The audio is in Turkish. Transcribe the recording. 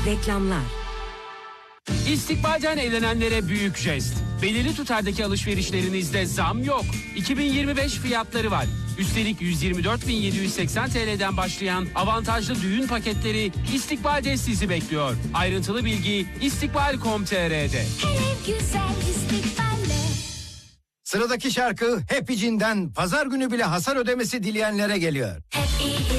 Reklamlar. İstikbalden evlenenlere büyük jest. Belirli tutardaki alışverişlerinizde zam yok. 2025 fiyatları var. Üstelik 124.780 TL'den başlayan avantajlı düğün paketleri İstikbal'de sizi bekliyor. Ayrıntılı bilgi istikbal.com.tr'de. Her ev güzel istikballe. Sıradaki şarkı Happy Jean'den pazar günü bile hasar ödemesi dileyenlere geliyor.